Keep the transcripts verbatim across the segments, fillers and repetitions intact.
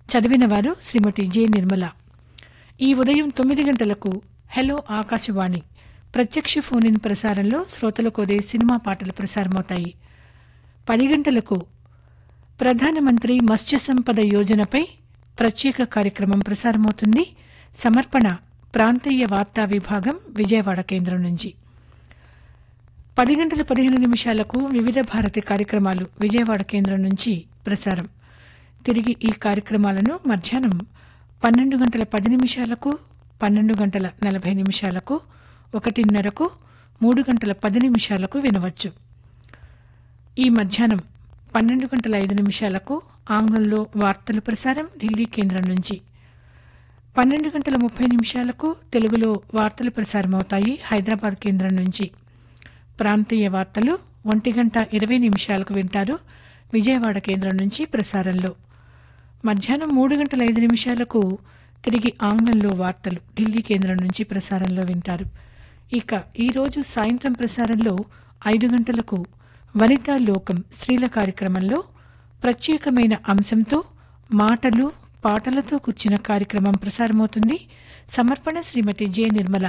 చదివినవారు శ్రీమతి J Nirmala. ఈ ఉదయం తొమ్మిది గంటలకు హెలో ఆకాశవాణి ప్రత్యక్ష ఫోన్ ఇన్ ప్రసారంలో శ్రోతల కోరే సినిమా పాటలు ప్రసారమవుతాయి. పది గంటలకు ప్రధానమంత్రి మత్స్య సంపద యోజనపై ప్రత్యేక కార్యక్రమం ప్రసారమవుతుంది. సమర్పణ ప్రాంతీయ వార్తా విభాగం విజయవాడ కేంద్రం నుంచి. పది గంటల పదిహేను నిమిషాలకు వివిధ భారతి కార్యక్రమాలు విజయవాడ కేంద్రం నుంచి ప్రసారం. తిరిగి ఈ కార్యక్రమాలను మధ్యాహ్నం పన్నెండు గంటల పది నిమిషాలకు, పన్నెండు గంటల నలభై నిమిషాలకు, ఒకటిన్నరకు, మూడు గంటల పది నిమిషాలకు వినవచ్చు. ఈ మధ్యాహ్నం పన్నెండు గంటల ఐదు నిమిషాలకు ఆంగ్లంలో వార్తలు ప్రసారం ఢిల్లీ కేంద్రం నుంచి. పన్నెండు గంటల ముప్పై నిమిషాలకు తెలుగులో వార్తలు ప్రసారమవుతాయి హైదరాబాద్ కేంద్రం నుంచి. ప్రాంతీయ వార్తలు ఒంటి గంట ఇరవై నిమిషాలకు వింటారు విజయవాడ కేంద్రం నుంచి ప్రసారంలో. మధ్యాహ్నం మూడు గంటల ఐదు నిమిషాలకు తిరిగి ఆంగ్లంలో వార్తలు ఢిల్లీ కేంద్రం నుంచి ప్రసారంలో వింటారు. ఇక ఈరోజు సాయంత్రం ప్రసారంలో ఐదు గంటలకు వనితా లోకం స్త్రీల కార్యక్రమంలో ప్రత్యేకమైన అంశంతో మాటలు పాటలతో కూర్చిన కార్యక్రమం ప్రసారమవుతుంది. సమర్పణ శ్రీమతి జె నిర్మల.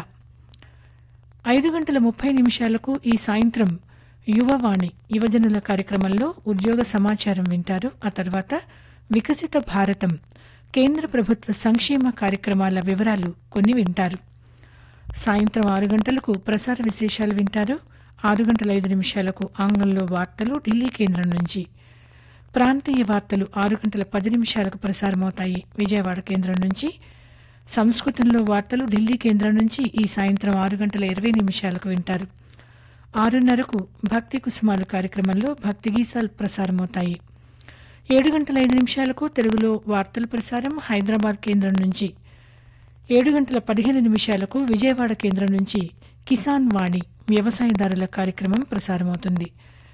ఐదు గంటల ముప్పై నిమిషాలకు ఈ సాయంత్రం యువవాణి యువజనుల కార్యక్రమంలో ఉద్యోగ సమాచారం వింటారు. ఆ తర్వాత వికసిత భారతం కేంద్ర ప్రభుత్వ సంక్షేమ కార్యక్రమాల వివరాలు కొన్ని వింటారు. సాయంత్రం ఆరు గంటలకు ప్రసార విశేషాలు వింటారు. ఆరు గంటల ఐదు నిమిషాలకు ఆంగ్లంలో వార్తలు ఢిల్లీ కేంద్రం నుంచి. ప్రాంతీయ వార్తలు ఆరు గంటల పది నిమిషాలకు ప్రసారమవుతాయి విజయవాడ కేంద్రం నుంచి. సంస్కృతంలో వార్తలు ఢిల్లీ కేంద్రం నుంచి ఈ సాయంత్రం ఆరు గంటల ఇరవై నిమిషాలకు వింటారు. ఆరున్నరకు భక్తి కుసుమాలు కార్యక్రమంలో భక్తి గీతాలు ప్రసారమవుతాయి. ఏడు గంటల ఐదు నిమిషాలకు తెలుగులో వార్తలు ప్రసారం హైదరాబాద్ కేంద్రం నుంచి. ఏడు గంటల పదిహేను నిమిషాలకు విజయవాడ కేంద్రం నుంచి కిసాన్ వాణి వ్యవసాయదారుల కార్యక్రమం ప్రసారమవుతుంది.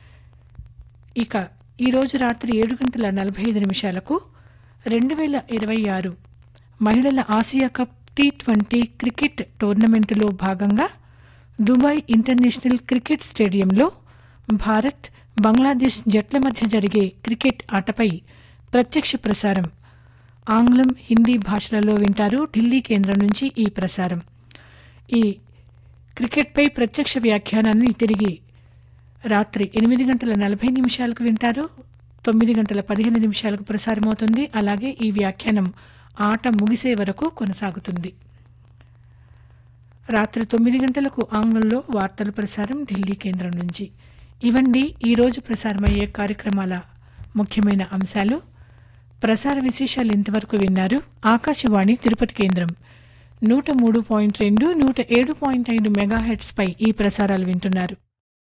ఇక ఈరోజు రాత్రి ఏడు గంటల నలభై ఐదు నిమిషాలకు రెండు వేల ఇరవై ఆరు మహిళల Asia cup T twenty cricket టోర్నమెంటులో భాగంగా దుబాయ్ ఇంటర్నేషనల్ క్రికెట్ స్టేడియంలో భారత్ బంగ్లాదేశ్ జట్ల మధ్య జరిగే క్రికెట్ ఆటపై ప్రత్యక్ష ప్రసారం ఆంగ్లం హిందీ భాషలలో వింటారు ఢిల్లీ కేంద్రం నుంచి ఈ ప్రసారం. ఈ క్రికెట్పై ప్రత్యక్ష వ్యాఖ్యానాన్ని తిరిగి రాత్రి ఎనిమిది గంటల నలభై నిమిషాలకు వింటారు. తొమ్మిది గంటల పదిహేను నిమిషాలకు ప్రసారమవుతుంది. అలాగే ఈ వ్యాఖ్యానం ఆట ముగిసే వరకు కొనసాగుతుంది. రాత్రి తొమ్మిది గంటలకు ఆంగ్లంలో వార్తల ప్రసారం ఢిల్లీ కేంద్రం నుంచి. ఇవండి ఈరోజు ప్రసారమయ్యే కార్యక్రమాల ముఖ్యమైన అంశాలు. ప్రసార విశేషాలు ఇంతవరకు విన్నారు. ఆకాశవాణి తిరుపతి కేంద్రం నూట మూడు పాయింట్ రెండు నూట ఏడు పాయింట్ ఐదు మెగాహెట్స్ పై ఈ ప్రసారాలు వింటున్నారు.